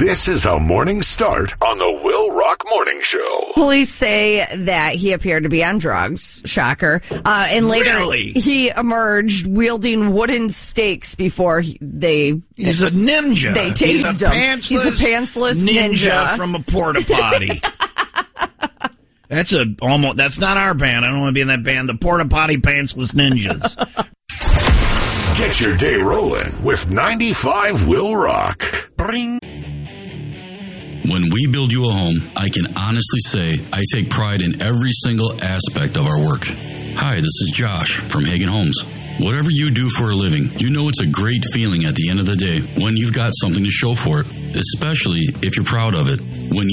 This is how mornings start on the Will Rock Morning Show. Police say that he appeared to be on drugs. Shocker. And later he emerged wielding wooden stakes before He's a ninja. They tased him. He's a pantsless ninja from a porta potty. That's not our band. I don't want to be in that band. The Porta Potty Pantsless Ninjas. Get your day rolling with 95 Will Rock. Bring. When we build you a home, I can honestly say I take pride in every single aspect of our work. Hi, this is Josh from Hagen Homes. Whatever you do for a living, you know it's a great feeling at the end of the day when you've got something to show for it, especially if you're proud of it. When